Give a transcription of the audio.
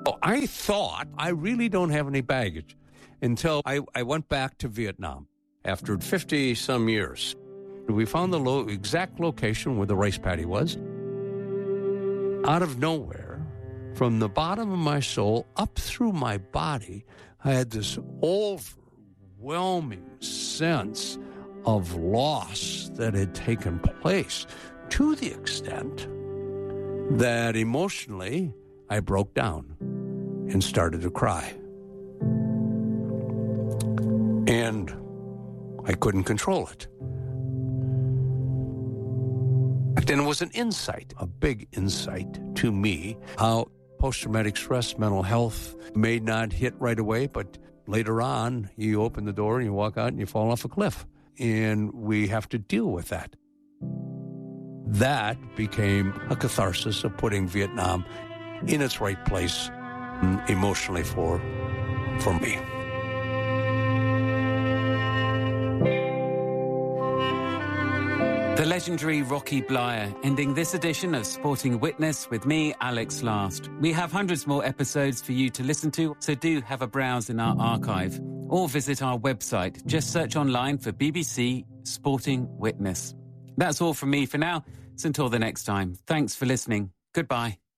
I thought I really don't have any baggage until I went back to Vietnam after 50-some years. We found the exact location where the rice paddy was. Out of nowhere, from the bottom of my soul up through my body, I had this overwhelming sense of loss that had taken place, to the extent that emotionally I broke down and started to cry. And I couldn't control it. But then it was an insight, a big insight to me, how post-traumatic stress, mental health may not hit right away, but later on, you open the door and you walk out and you fall off a cliff. And we have to deal with that. That became a catharsis of putting Vietnam in its right place emotionally for me. The legendary Rocky Bleier, ending this edition of Sporting Witness with me, Alex Last. We have hundreds more episodes for you to listen to, so do have a browse in our archive or visit our website. Just search online for BBC Sporting Witness. That's all from me for now. So until the next time, thanks for listening. Goodbye.